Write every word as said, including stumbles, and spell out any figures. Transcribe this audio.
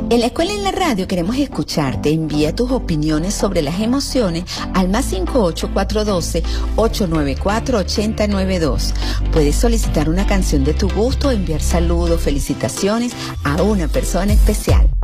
En la escuela y en la radio queremos escucharte. Envía tus opiniones sobre las emociones al más cinco ocho cuatro uno dos, ocho nueve cuatro, ocho cero nueve dos. Puedes solicitar una canción de tu gusto o enviar saludos, felicitaciones a una persona especial.